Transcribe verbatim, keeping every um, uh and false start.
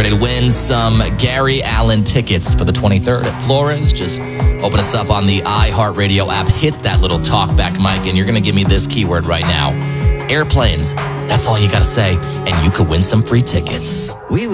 could win some Gary Allen tickets for the twenty-third at Flores. Just open us up on the iHeartRadio app, hit that little talkback mic, and you're going to give me this keyword right now. Airplanes. That's all you got to say, and you could win some free tickets. We